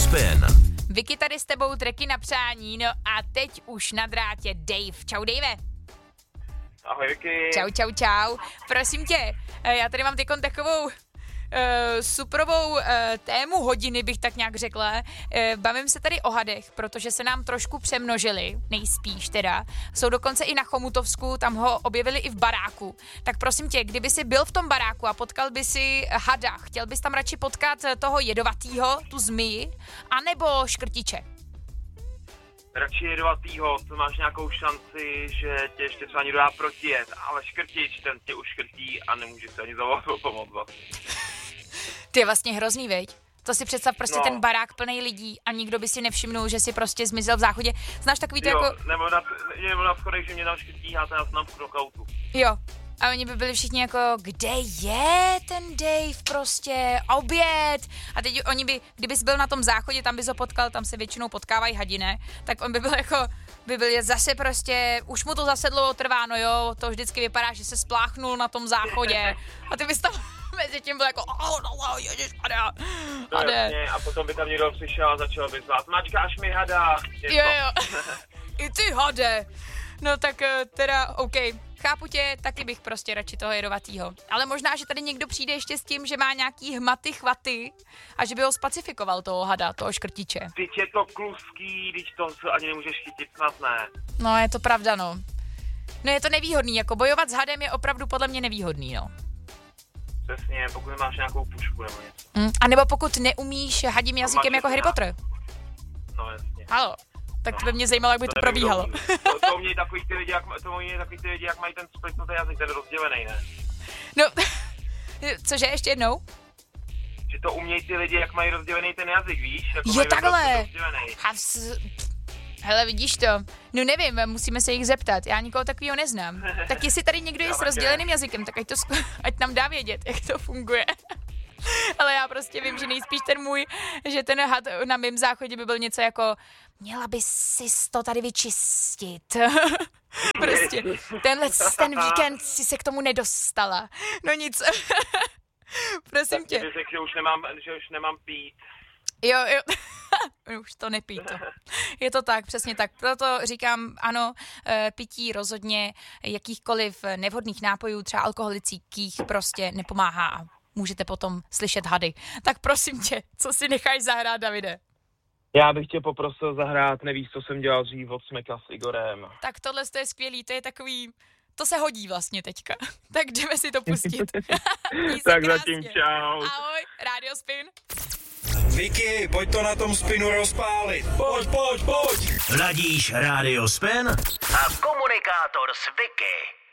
Spin. Vicky tady s tebou tracky na přání, no a teď už na drátě Dave. Čau Dave. Ahoj Vicky. Čau. Prosím tě, já tady mám tykon takovou superovou tému hodiny, bych tak nějak řekla. Bavím se tady o hadech, protože se nám trošku přemnožili, nejspíš teda. Jsou dokonce i na Chomutovsku, tam ho objevili i v baráku. Tak prosím tě, kdyby jsi byl v tom baráku a potkal by si hada, chtěl bys tam radši potkat toho jedovatýho, tu zmiji, anebo škrtiče? Radši jedovatýho, to máš nějakou šanci, že tě ještě třeba někdo dá protijet, ale škrtič, ten tě uškrtí a nemůže se ani zavolat o pomoc vlastně. Ty je vlastně hrozný, veď? To si představ prostě ten barák plný lidí a nikdo by si nevšimnul, že si prostě zmizel v záchodě. Znáš takový to jako... Nebo na schodech, že mě tam škrtí a já jsem v knockoutu. Jo. A oni by byli všichni jako, kde je ten Dave prostě, oběd. A teď oni by, kdybys byl na tom záchodě, tam bys ho potkal, tam se většinou potkávají hadine, tak on by byl jako, by byl zase prostě, už mu to zase dlouho trvá, no jo, to vždycky vypadá, že se spláchnul na tom záchodě. A ty bys tam mezi tím byl jako, ježišmarja. A potom by tam někdo přišel a začal by zvát, mačkáš mi hada. Jo. I ty hade. No tak teda, OK. Chápu tě, taky bych prostě radši toho jedovatýho. Ale možná, že tady někdo přijde ještě s tím, že má nějaký hmaty, chvaty a že by ho spacifikoval toho hada, toho škrtiče. Teď je to kluský, když to ani nemůžeš chytit, snad ne. No, je to pravda, no. No je to nevýhodný, jako bojovat s hadem je opravdu podle mě nevýhodný, no. Přesně, pokud nemáš nějakou pušku nebo něco. A nebo pokud neumíš hadím jazykem jako Harry Potter. No jasně. Halo. Tak to by mě zajímalo, jak by to probíhalo. To umějí takový ty lidi, jak mají ten splitnutý jazyk, ten rozdělený, ne? No, cože, ještě jednou? Že to umějí ty lidi, jak mají rozdělený ten jazyk, víš? Jako jo, takhle. Hele, vidíš to? No nevím, musíme se jich zeptat, já nikoho takového neznám. Tak jestli tady někdo je s rozděleným jazykem, tak ať nám dá vědět, jak to funguje. Ale já prostě vím, že nejspíš ten můj, že ten had na mém záchodě by byl něco jako, měla by si to tady vyčistit. Prostě ten víkend si se k tomu nedostala. No nic. Prosím tě. Tak řekl, že už nemám pít. Jo. Už to nepí to. Je to tak, přesně tak. Proto říkám, ano, pití rozhodně jakýchkoliv nevhodných nápojů, třeba alkoholických, prostě nepomáhá. Můžete potom slyšet hady. Tak prosím tě, co si necháš zahrát, Davide? Já bych tě poprosil zahrát, nevíš, co jsem dělal dřív od Smeka s Igorem. Tak tohle je skvělý, to je takový, to se hodí vlastně teďka. Tak jdeme si to pustit. Tak zatím čau. Ahoj, Radio Spin. Vicky, pojď to na tom spinu rozpálit. Pojď. Hladíš Radio Spin a komunikátor s Vicky.